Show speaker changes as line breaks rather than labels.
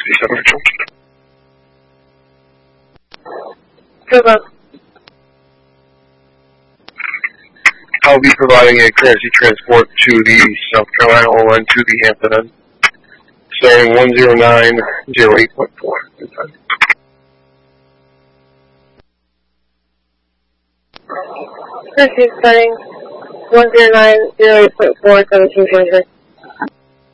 67 Mitchell.
Good luck.
I'll be providing a courtesy transport to the South Carolina ON to the Hampton Inn, saying 10908.4.
Okay, starting 10908.4, 1723.